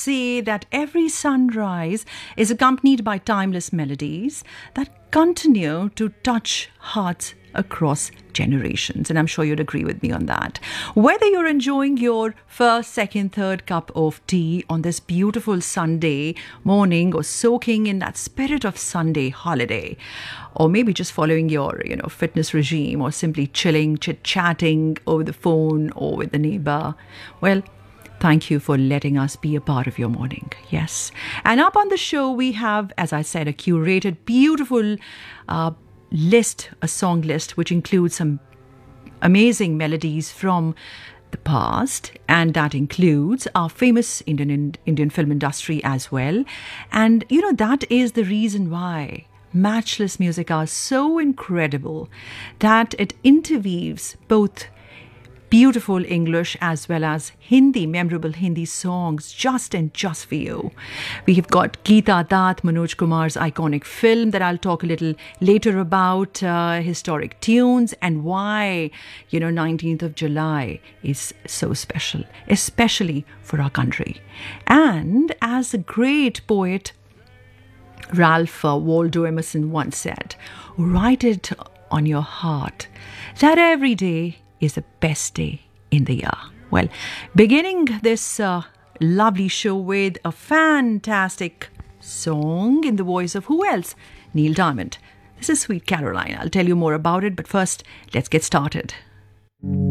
say that every sunrise is accompanied by timeless melodies that continue to touch hearts across generations, and I'm sure you'd agree with me on that. Whether you're enjoying your first, second, third cup of tea on this beautiful Sunday morning, or soaking in that spirit of Sunday holiday, or maybe just following your fitness regime, or simply chilling, chit-chatting over the phone or with the neighbor, well, thank you for letting us be a part of your morning. Yes. And up on the show, we have, as I said, a curated, beautiful a song list, which includes some amazing melodies from the past, and that includes our famous Indian film industry as well. And that is the reason why Matchless Music are so incredible, that it interweaves both beautiful English as well as Hindi, memorable Hindi songs just for you. We have got Geeta Datt, Manoj Kumar's iconic film that I'll talk a little later about, historic tunes, and why 19th of July is so special, especially for our country. And as the great poet Ralph Waldo Emerson once said, write it on your heart that every day is the best day in the year. Well, beginning this lovely show with a fantastic song in the voice of who else? Neil Diamond. This is Sweet Caroline. I'll tell you more about it, but first, let's get started.